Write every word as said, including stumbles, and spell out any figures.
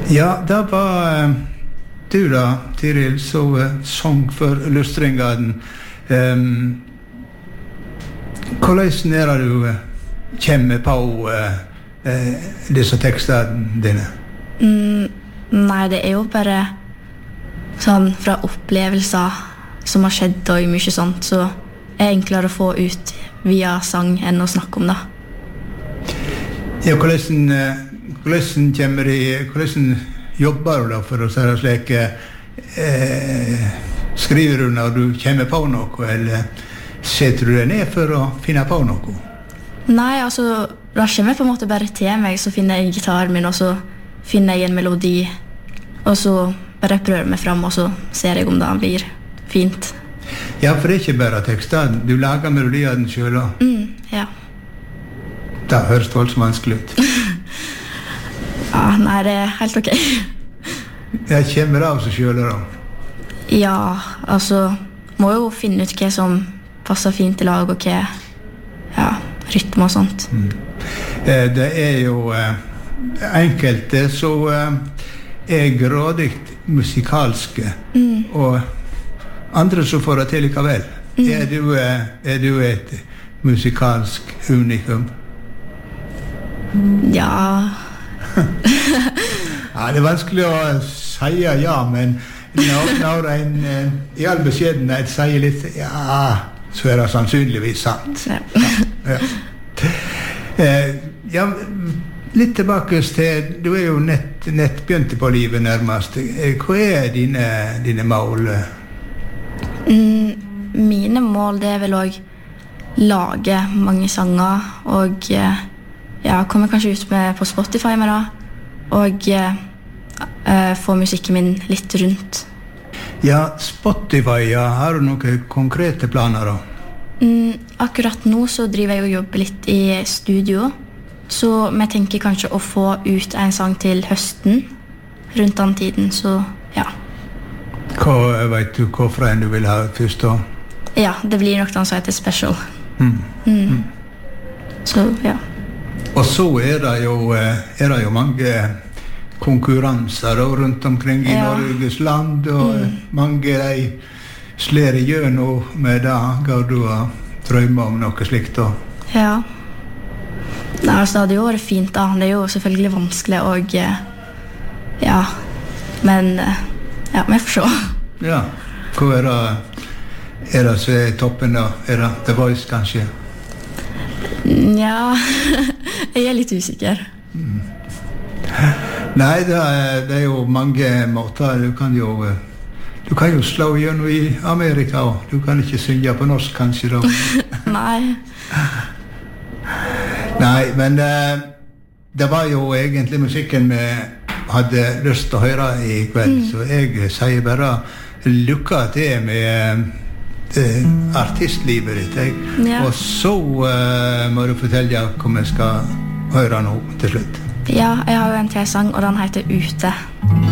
Ja, det var uh, du da, Tiril, så uh, sång for Lustrengarden. Um, hvordan er det du uh, kommer på uh, uh, disse tekstene dine? Mm, nei, det er jo bare sånn fra opplevelser som har skjedd og mye sånt, så er det enklere å få ut via sang enn å snakke om det. Ja, hvordan, hvordan kommer de, hvordan jobber du da for å si det slik, eh, skriver du når du kommer på noe, eller setter du deg ned for å finne på noe? Nei, altså, da kommer jeg på en måte bare til meg, så finner jeg gitaren min, og så finner jeg en melodi, og så bare prøver meg frem, og så ser jeg om det blir fint. Ja, for det er ikke bare tekster, du lager melodier den selv også. Mm, ja. Det høres voldsomt vanskelig ut. Ja, nei, det er helt ok. Det kommer av seg selv da? Ja, altså, må jo finne ut hva som passer fint i lag, og hva, ja, rytme og sånt. Mm. Eh, det er jo eh, enkelte så eh, er grådig musikalske, mm. og andre som får det til likevel. Mm. Er, du, er du et musikalsk unikum? Ja. Ja, det er vanskelig å si ja, men når, når en i all beskjedenhet sier litt ja, så er det sannsynligvis sant. Ja. Ja. Eh, ja, litt tilbake til, du er jo nett, nett begynt på livet nærmest. Hva er dine, dine mål? Mm, mine mål, det er vel å lage mange sanger, og ja, kommer kanskje ut med på Spotify med det, og uh, få musikken min litt rundt. Ja, Spotify, ja, har du noen konkrete planer da? Mm, akkurat nå så driver jeg og jobber litt i studio, så vi tenker kanskje å få ut en sang til høsten, rundt den tiden, så ja. Hva, vet du hvorfor en du vil ha først da? Ja, det blir nok den som heter Special. Mm. Mm. Mm. Så, ja. Og så er det jo, er det jo mange konkurranser rundt omkring i ja. Norges land, og mm. mange de slår igjennom med det. Går du og drømmer om noe slikt da? Ja. Nei, altså, det har jo vært fint da. Det er jo selvfølgelig vanskelig, og ja, men ja, vi får se. Ja, hva er det, er det som er toppen da? Er det The Voice kanskje? Ja, jeg er litt usikker. Mm. Nei, det er, det er jo mange måter. Du kan jo, du kan jo slå gjennom i Amerika, og du kan ikke synge på norsk kanskje da. Nei. Nei, men uh, det var jo egentlig musikken vi hadde lyst til å høre i kveld, mm. så jeg sier bare lykke til med uh, artistlivet ditt, jeg. Ja. Og så uh, må du fortelle hva vi skal høre nå til slutt. Ja, jeg har jo en til sang, og den heter Ute.